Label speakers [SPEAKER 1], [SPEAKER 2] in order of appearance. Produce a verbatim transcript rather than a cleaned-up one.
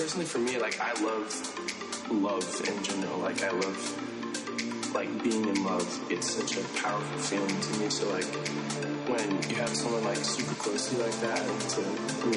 [SPEAKER 1] personally for me, like I love love in general. Like I love like being in love. It's such a powerful feeling to me. So like when you have someone like super close to you like that, to who